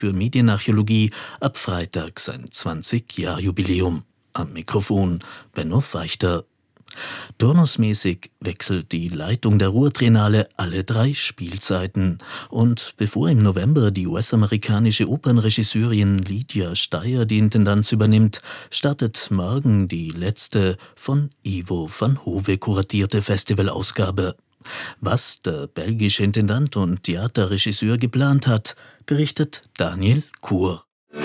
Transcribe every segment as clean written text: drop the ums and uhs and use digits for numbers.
für Medienarchäologie ab Freitag sein 20-Jahr-Jubiläum. Am Mikrofon Benno Feichter. Turnusmäßig wechselt die Leitung der Ruhr-Triennale alle 3 Spielzeiten. Und bevor im November die US-amerikanische Opernregisseurin Lydia Steyer die Intendanz übernimmt, startet morgen die letzte von Ivo van Hove kuratierte Festivalausgabe. Was der belgische Intendant und Theaterregisseur geplant hat, berichtet Daniel Kur.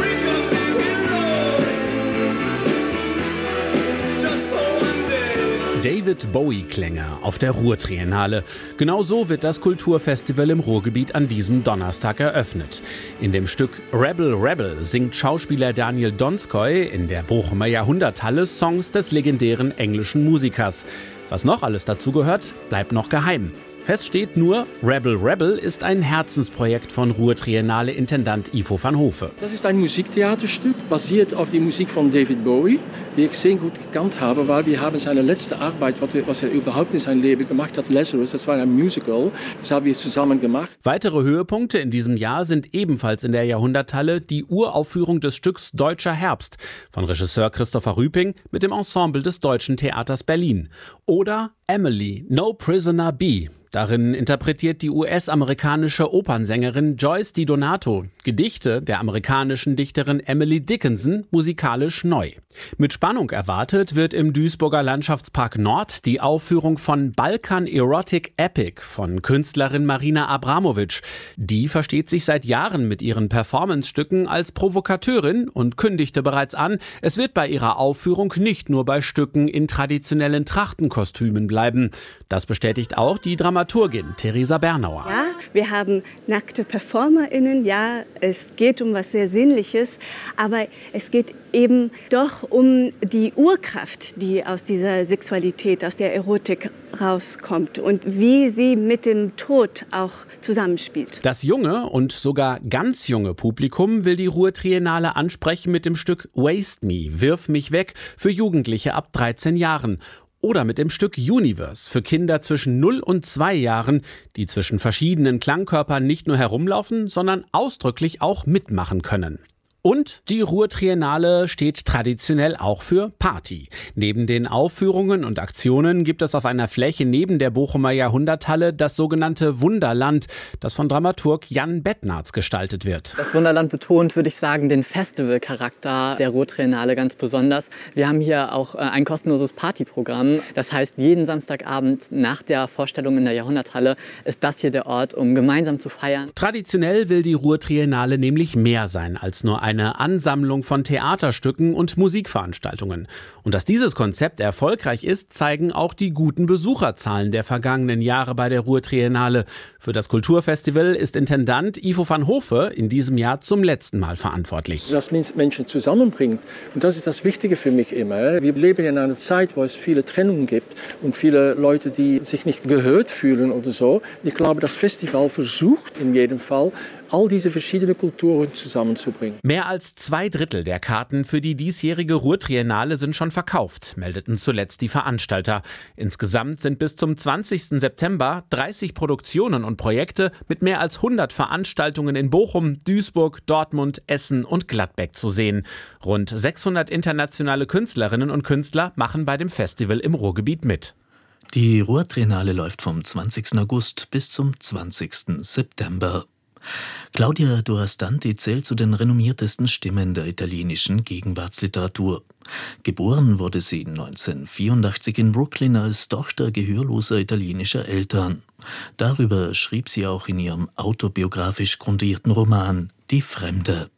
David Bowie-Klänge auf der Ruhr-Triennale. Genau so wird das Kulturfestival im Ruhrgebiet an diesem Donnerstag eröffnet. In dem Stück Rebel Rebel singt Schauspieler Daniel Donskoy in der Bochumer Jahrhunderthalle Songs des legendären englischen Musikers. Was noch alles dazu gehört, bleibt noch geheim. Fest steht nur, Rebel Rebel ist ein Herzensprojekt von Ruhr-Triennale-Intendant Ivo van Hove. Das ist ein Musiktheaterstück, basiert auf die Musik von David Bowie, die ich sehr gut gekannt habe, weil wir haben seine letzte Arbeit, was er überhaupt in seinem Leben gemacht hat, Lazarus, das war ein Musical, das haben wir zusammen gemacht. Weitere Höhepunkte in diesem Jahr sind ebenfalls in der Jahrhunderthalle die Uraufführung des Stücks Deutscher Herbst von Regisseur Christopher Rüping mit dem Ensemble des Deutschen Theaters Berlin. Oder Emily, No Prisoner Be. Darin interpretiert die US-amerikanische Opernsängerin Joyce DiDonato Gedichte der amerikanischen Dichterin Emily Dickinson musikalisch neu. Mit Spannung erwartet wird im Duisburger Landschaftspark Nord die Aufführung von Balkan Erotic Epic von Künstlerin Marina Abramovic. Die versteht sich seit Jahren mit ihren Performance-Stücken als Provokateurin und kündigte bereits an, es wird bei ihrer Aufführung nicht nur bei Stücken in traditionellen Trachtenkostümen bleiben. Das bestätigt auch die Dramaturgin Theresa Bernauer. Ja, wir haben nackte PerformerInnen, ja, es geht um was sehr Sinnliches, aber es geht eben doch um die Urkraft, die aus dieser Sexualität, aus der Erotik rauskommt und wie sie mit dem Tod auch zusammenspielt. Das junge und sogar ganz junge Publikum will die Ruhr-Triennale ansprechen mit dem Stück Waste Me, Wirf mich weg, für Jugendliche ab 13 Jahren. Oder mit dem Stück Universe für Kinder zwischen 0 und 2 Jahren, die zwischen verschiedenen Klangkörpern nicht nur herumlaufen, sondern ausdrücklich auch mitmachen können. Und die Ruhr-Triennale steht traditionell auch für Party. Neben den Aufführungen und Aktionen gibt es auf einer Fläche neben der Bochumer Jahrhunderthalle das sogenannte Wunderland, das von Dramaturg Jan Bettnarz gestaltet wird. Das Wunderland betont, würde ich sagen, den Festivalcharakter der Ruhr-Triennale ganz besonders. Wir haben hier auch ein kostenloses Partyprogramm. Das heißt, jeden Samstagabend nach der Vorstellung in der Jahrhunderthalle ist das hier der Ort, um gemeinsam zu feiern. Traditionell will die Ruhr-Triennale nämlich mehr sein als nur eine Ansammlung von Theaterstücken und Musikveranstaltungen. Und dass dieses Konzept erfolgreich ist, zeigen auch die guten Besucherzahlen der vergangenen Jahre bei der Ruhr-Triennale. Für das Kulturfestival ist Intendant Ivo van Hove in diesem Jahr zum letzten Mal verantwortlich. Das Menschen zusammenbringt. Und das ist das Wichtige für mich immer. Wir leben in einer Zeit, wo es viele Trennungen gibt und viele Leute, die sich nicht gehört fühlen oder so. Ich glaube, das Festival versucht in jedem Fall, all diese verschiedenen Kulturen zusammenzubringen. Mehr als 2/3 der Karten für die diesjährige Ruhr-Triennale sind schon verkauft, meldeten zuletzt die Veranstalter. Insgesamt sind bis zum 20. September 30 Produktionen und Projekte mit mehr als 100 Veranstaltungen in Bochum, Duisburg, Dortmund, Essen und Gladbeck zu sehen. Rund 600 internationale Künstlerinnen und Künstler machen bei dem Festival im Ruhrgebiet mit. Die Ruhr-Triennale läuft vom 20. August bis zum 20. September. Claudia Dorastanti zählt zu den renommiertesten Stimmen der italienischen Gegenwartsliteratur. Geboren wurde sie 1984 in Brooklyn als Tochter gehörloser italienischer Eltern. Darüber schrieb sie auch in ihrem autobiografisch grundierten Roman »Die Fremde«.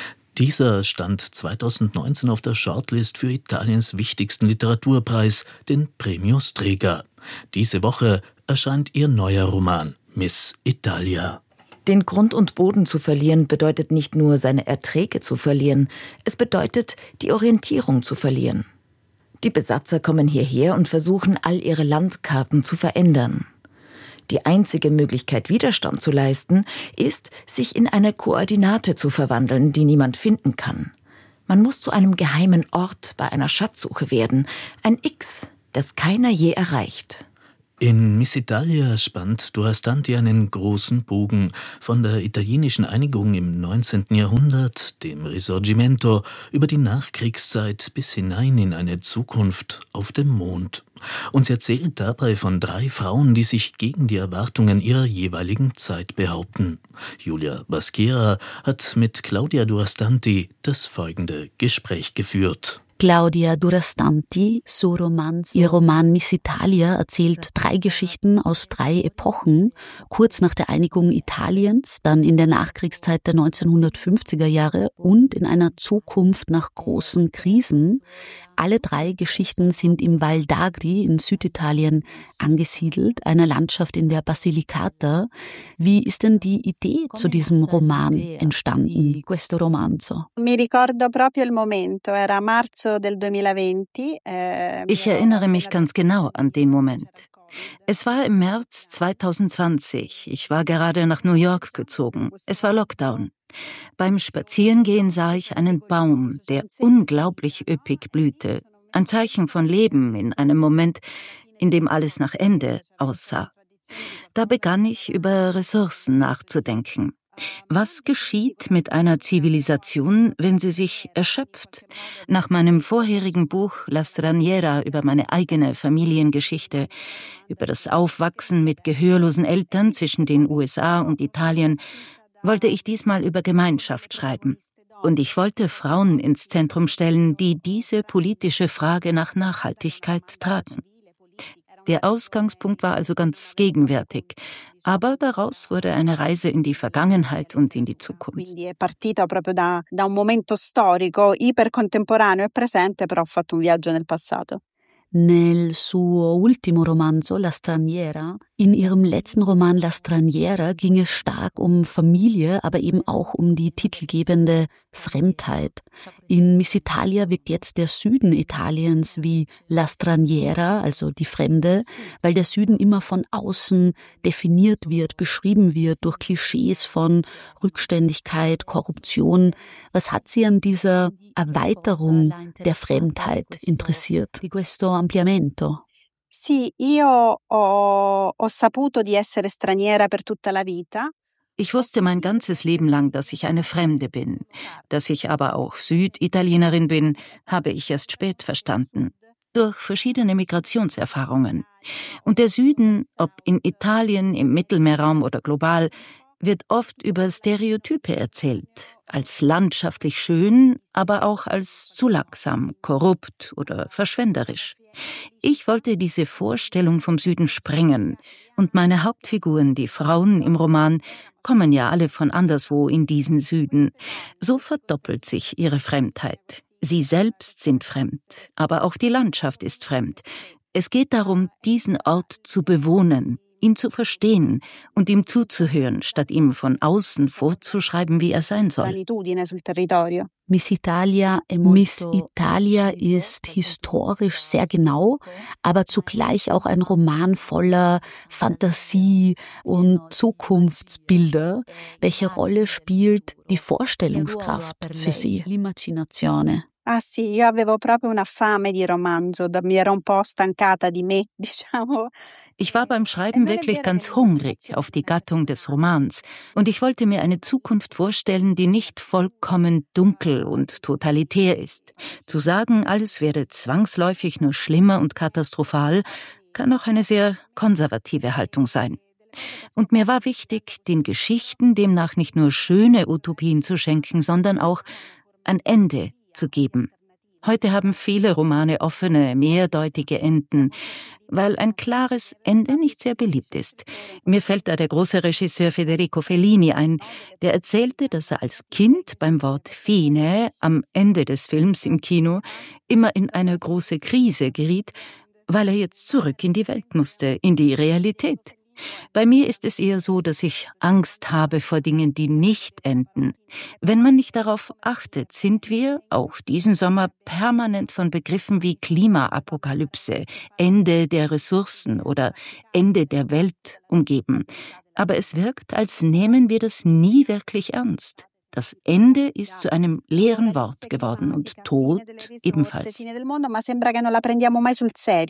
Dieser stand 2019 auf der Shortlist für Italiens wichtigsten Literaturpreis, den Premio Strega. Diese Woche erscheint ihr neuer Roman »Miss Italia«. Den Grund und Boden zu verlieren bedeutet nicht nur, seine Erträge zu verlieren, es bedeutet, die Orientierung zu verlieren. Die Besatzer kommen hierher und versuchen, all ihre Landkarten zu verändern. Die einzige Möglichkeit, Widerstand zu leisten, ist, sich in eine Koordinate zu verwandeln, die niemand finden kann. Man muss zu einem geheimen Ort bei einer Schatzsuche werden, ein X, das keiner je erreicht. In Miss Italia spannt Durastanti einen großen Bogen von der italienischen Einigung im 19. Jahrhundert, dem Risorgimento, über die Nachkriegszeit bis hinein in eine Zukunft auf dem Mond. Und sie erzählt dabei von 3 Frauen, die sich gegen die Erwartungen ihrer jeweiligen Zeit behaupten. Julia Baschera hat mit Claudia Durastanti das folgende Gespräch geführt. Claudia Durastanti, ihr Roman Miss Italia erzählt 3 Geschichten aus 3 Epochen, kurz nach der Einigung Italiens, dann in der Nachkriegszeit der 1950er Jahre und in einer Zukunft nach großen Krisen. Alle 3 Geschichten sind im Val d'Agri in Süditalien angesiedelt, einer Landschaft in der Basilicata. Wie ist denn die Idee zu diesem Roman entstanden, questo romanzo? Ich erinnere mich ganz genau an den Moment. Es war im März 2020. Ich war gerade nach New York gezogen. Es war Lockdown. Beim Spazierengehen sah ich einen Baum, der unglaublich üppig blühte. Ein Zeichen von Leben in einem Moment, in dem alles nach Ende aussah. Da begann ich, über Ressourcen nachzudenken. Was geschieht mit einer Zivilisation, wenn sie sich erschöpft? Nach meinem vorherigen Buch La Straniera über meine eigene Familiengeschichte, über das Aufwachsen mit gehörlosen Eltern zwischen den USA und Italien, wollte ich diesmal über Gemeinschaft schreiben. Und ich wollte Frauen ins Zentrum stellen, die diese politische Frage nach Nachhaltigkeit tragen. Der Ausgangspunkt war also ganz gegenwärtig, aber daraus wurde eine Reise in die Vergangenheit und in die Zukunft. Quindi è partita proprio da un momento storico ipercontemporaneo e presente, però ho fatto un viaggio nel passato. Nel suo ultimo romanzo La Straniera, in ihrem letzten Roman La Straniera, ging es stark um Familie, aber eben auch um die titelgebende Fremdheit. In Miss Italia wirkt jetzt der Süden Italiens wie La Straniera, also die Fremde, weil der Süden immer von außen definiert wird, beschrieben wird durch Klischees von Rückständigkeit, Korruption. Was hat Sie an dieser Erweiterung der Fremdheit interessiert? Di questo ampliamento? Sì, io ho saputo di essere straniera per tutta la vita. Ich wusste mein ganzes Leben lang, dass ich eine Fremde bin. Dass ich aber auch Süditalienerin bin, habe ich erst spät verstanden. Durch verschiedene Migrationserfahrungen. Und der Süden, ob in Italien, im Mittelmeerraum oder global, wird oft über Stereotype erzählt. Als landschaftlich schön, aber auch als zu langsam, korrupt oder verschwenderisch. Ich wollte diese Vorstellung vom Süden sprengen. Und meine Hauptfiguren, die Frauen im Roman, kommen ja alle von anderswo in diesen Süden. So verdoppelt sich ihre Fremdheit. Sie selbst sind fremd, aber auch die Landschaft ist fremd. Es geht darum, diesen Ort zu bewohnen, ihn zu verstehen und ihm zuzuhören, statt ihm von außen vorzuschreiben, wie er sein soll. Miss Italia ist historisch sehr genau, aber zugleich auch ein Roman voller Fantasie und Zukunftsbilder. Welche Rolle spielt die Vorstellungskraft für Sie? L'immaginazione. Ah sì, io avevo proprio una fame di romanzo, mi ero un po' stancata di me, diciamo. Ich war beim Schreiben wirklich ganz hungrig auf die Gattung des Romans und ich wollte mir eine Zukunft vorstellen, die nicht vollkommen dunkel und totalitär ist. Zu sagen, alles werde zwangsläufig nur schlimmer und katastrophal, kann auch eine sehr konservative Haltung sein. Und mir war wichtig, den Geschichten demnach nicht nur schöne Utopien zu schenken, sondern auch ein Ende zu geben. Heute haben viele Romane offene, mehrdeutige Enden, weil ein klares Ende nicht sehr beliebt ist. Mir fällt da der große Regisseur Federico Fellini ein, der erzählte, dass er als Kind beim Wort Fine am Ende des Films im Kino immer in eine große Krise geriet, weil er jetzt zurück in die Welt musste, in die Realität. Bei mir ist es eher so, dass ich Angst habe vor Dingen, die nicht enden. Wenn man nicht darauf achtet, sind wir, auch diesen Sommer, permanent von Begriffen wie Klimaapokalypse, Ende der Ressourcen oder Ende der Welt umgeben. Aber es wirkt, als nehmen wir das nie wirklich ernst. Das Ende ist zu einem leeren Wort geworden und Tod ebenfalls.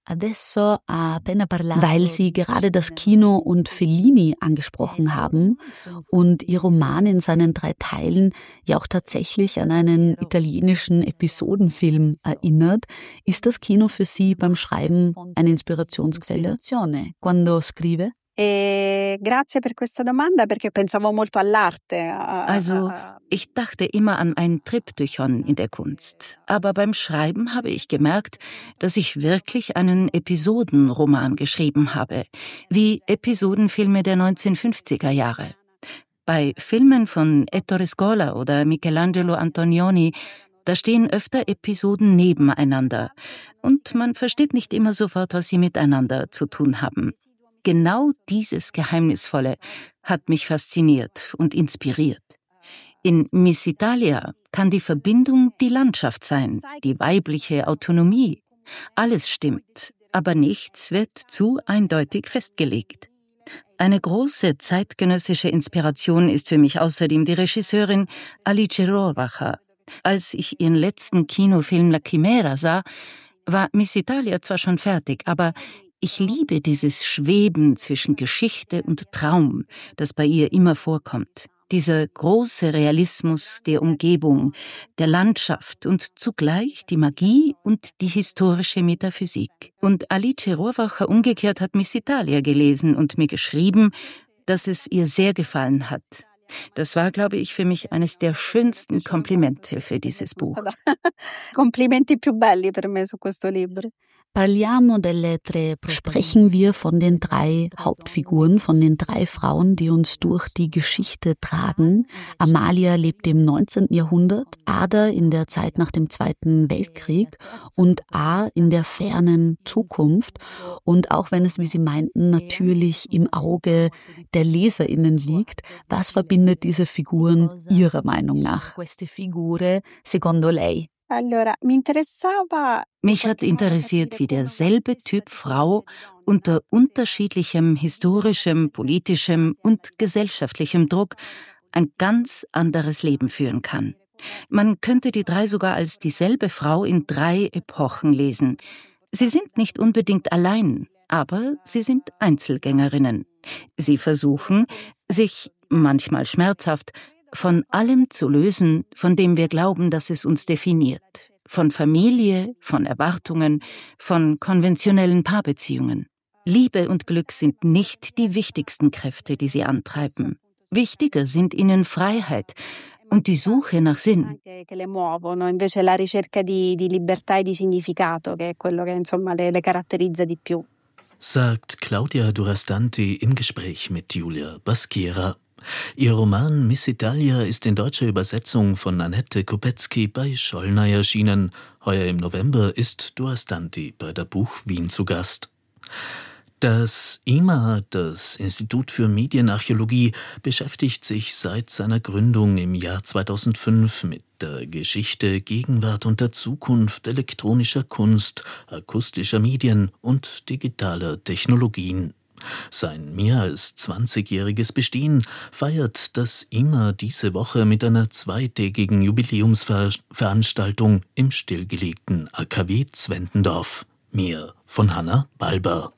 Weil Sie gerade das Kino und Fellini angesprochen haben und Ihr Roman in seinen 3 Teilen ja auch tatsächlich an einen italienischen Episodenfilm erinnert, ist das Kino für Sie beim Schreiben eine Inspirationsquelle? Quando scrive? Grazie per questa domanda, perché pensavo molto all'arte. Also, ich dachte immer an ein Triptychon in der Kunst. Aber beim Schreiben habe ich gemerkt, dass ich wirklich einen Episodenroman geschrieben habe, wie Episodenfilme der 1950er Jahre. Bei Filmen von Ettore Scola oder Michelangelo Antonioni, da stehen öfter Episoden nebeneinander und man versteht nicht immer sofort, was sie miteinander zu tun haben. Genau dieses Geheimnisvolle hat mich fasziniert und inspiriert. In Miss Italia kann die Verbindung die Landschaft sein, die weibliche Autonomie. Alles stimmt, aber nichts wird zu eindeutig festgelegt. Eine große zeitgenössische Inspiration ist für mich außerdem die Regisseurin Alice Rohrwacher. Als ich ihren letzten Kinofilm La Chimera sah, war Miss Italia zwar schon fertig, aber ich liebe dieses Schweben zwischen Geschichte und Traum, das bei ihr immer vorkommt. Dieser große Realismus der Umgebung, der Landschaft und zugleich die Magie und die historische Metaphysik. Und Alice Rohrwacher umgekehrt hat Miss Italia gelesen und mir geschrieben, dass es ihr sehr gefallen hat. Das war, glaube ich, für mich eines der schönsten Komplimente für dieses Buch. Complimenti più belli per me su questo libro. Sprechen wir von den 3 Hauptfiguren, von den 3 Frauen, die uns durch die Geschichte tragen. Amalia lebt im 19. Jahrhundert, Ada in der Zeit nach dem Zweiten Weltkrieg und A in der fernen Zukunft. Und auch wenn es, wie Sie meinten, natürlich im Auge der LeserInnen liegt, was verbindet diese Figuren Ihrer Meinung nach? Secondo lei? Mich hat interessiert, wie derselbe Typ Frau unter unterschiedlichem historischem, politischem und gesellschaftlichem Druck ein ganz anderes Leben führen kann. Man könnte die 3 sogar als dieselbe Frau in 3 Epochen lesen. Sie sind nicht unbedingt allein, aber sie sind Einzelgängerinnen. Sie versuchen, sich, manchmal schmerzhaft, von allem zu lösen, von dem wir glauben, dass es uns definiert. Von Familie, von Erwartungen, von konventionellen Paarbeziehungen. Liebe und Glück sind nicht die wichtigsten Kräfte, die sie antreiben. Wichtiger sind ihnen Freiheit und die Suche nach Sinn. Invece la ricerca di libertà e di significato, che è quello che insomma le caratterizza di più. Sagt Claudia Durastanti im Gespräch mit Julia Baskiera. Ihr Roman Miss Italia ist in deutscher Übersetzung von Annette Kopetzky bei Schollner erschienen. Heuer im November ist Durastanti bei der Buch Wien zu Gast. Das IMA, das Institut für Medienarchäologie, beschäftigt sich seit seiner Gründung im Jahr 2005 mit der Geschichte, Gegenwart und der Zukunft elektronischer Kunst, akustischer Medien und digitaler Technologien. Sein mehr als 20-jähriges Bestehen feiert das IMA diese Woche mit einer 2-tägigen Jubiläumsveranstaltung im stillgelegten AKW Zwentendorf. Mehr von Hanna Balber.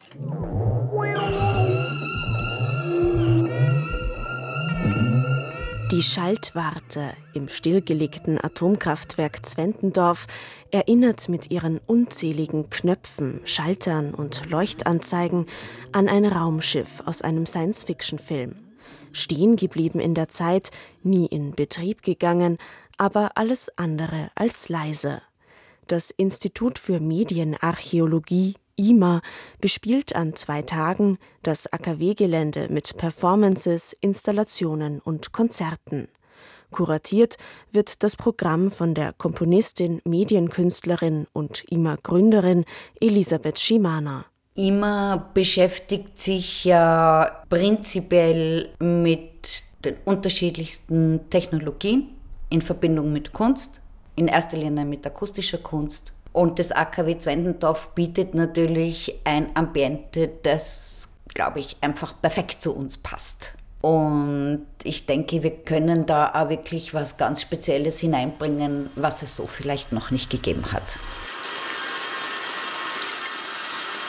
Die Schaltwarte im stillgelegten Atomkraftwerk Zwentendorf erinnert mit ihren unzähligen Knöpfen, Schaltern und Leuchtanzeigen an ein Raumschiff aus einem Science-Fiction-Film. Stehen geblieben in der Zeit, nie in Betrieb gegangen, aber alles andere als leise. Das Institut für Medienarchäologie IMA bespielt an 2 Tagen das AKW-Gelände mit Performances, Installationen und Konzerten. Kuratiert wird das Programm von der Komponistin, Medienkünstlerin und IMA-Gründerin Elisabeth Schimana. IMA beschäftigt sich ja prinzipiell mit den unterschiedlichsten Technologien in Verbindung mit Kunst, in erster Linie mit akustischer Kunst. Und das AKW Zwentendorf bietet natürlich ein Ambiente, das, glaube ich, einfach perfekt zu uns passt. Und ich denke, wir können da auch wirklich was ganz Spezielles hineinbringen, was es so vielleicht noch nicht gegeben hat.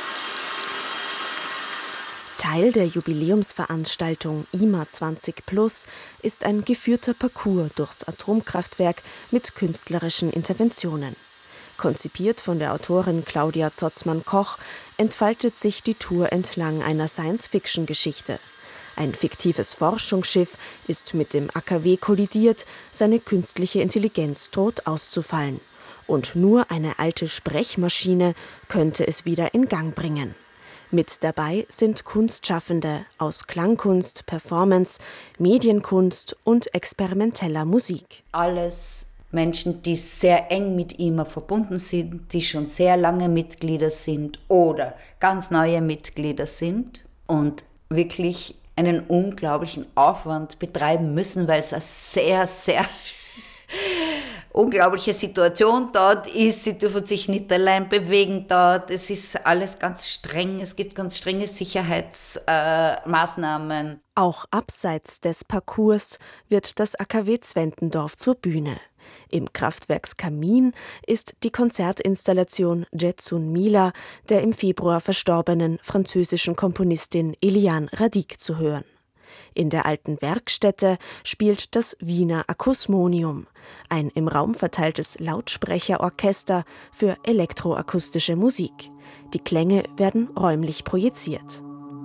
Teil der Jubiläumsveranstaltung IMA 20+ ist ein geführter Parcours durchs Atomkraftwerk mit künstlerischen Interventionen. Konzipiert von der Autorin Claudia Zotzmann-Koch, entfaltet sich die Tour entlang einer Science-Fiction-Geschichte. Ein fiktives Forschungsschiff ist mit dem AKW kollidiert, seine künstliche Intelligenz droht auszufallen. Und nur eine alte Sprechmaschine könnte es wieder in Gang bringen. Mit dabei sind Kunstschaffende aus Klangkunst, Performance, Medienkunst und experimenteller Musik. Alles Menschen, die sehr eng mit IMA verbunden sind, die schon sehr lange Mitglieder sind oder ganz neue Mitglieder sind und wirklich einen unglaublichen Aufwand betreiben müssen, weil es eine sehr, sehr unglaubliche Situation dort ist. Sie dürfen sich nicht allein bewegen dort. Es ist alles ganz streng. Es gibt ganz strenge Sicherheitsmaßnahmen. Auch abseits des Parcours wird das AKW Zwentendorf zur Bühne. Im Kraftwerkskamin ist die Konzertinstallation Jetsun Mila der im Februar verstorbenen französischen Komponistin Eliane Radic zu hören. In der alten Werkstätte spielt das Wiener Akusmonium, ein im Raum verteiltes Lautsprecherorchester für elektroakustische Musik. Die Klänge werden räumlich projiziert.